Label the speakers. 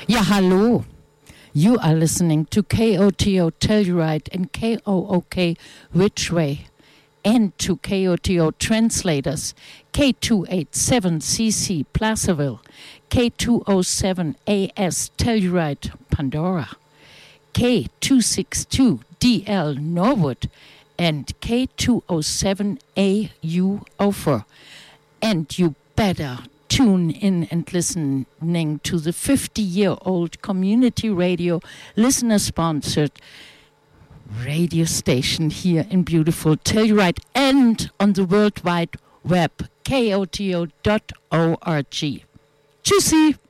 Speaker 1: Ja, hallo. You are listening to KOTO Telluride and KOOK Ridgeway, and to KOTO translators K287CC Placerville, K207AS Telluride Pandora, K262DL Norwood, and K207AU Ophir. And you better tune in and listening to the 50-year-old community radio listener-sponsored radio station here in beautiful Telluride and on the World Wide Web, koto.org. Tschüssi!